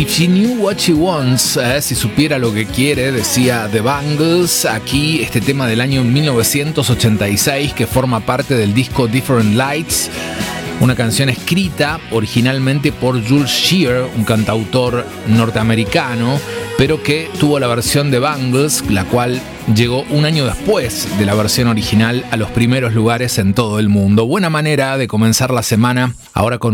If she knew what she wants, si supiera lo que quiere, decía The Bangles. Aquí este tema del año 1986 que forma parte del disco Different Lights. Una canción escrita originalmente por Jules Shear, un cantautor norteamericano, pero que tuvo la versión de Bangles, la cual llegó un año después de la versión original a los primeros lugares en todo el mundo. Buena manera de comenzar la semana ahora con